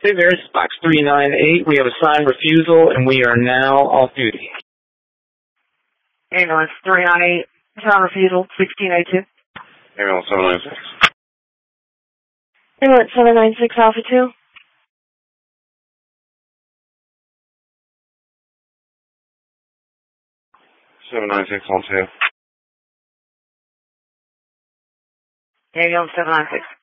Hey there, it's Box 398. We have assigned refusal, and we are now off duty. Ambulance 398, sound refusal, 1682. Ambulance 796. Ambulance 796 Alpha 2. 796 on 2. Ambulance 796.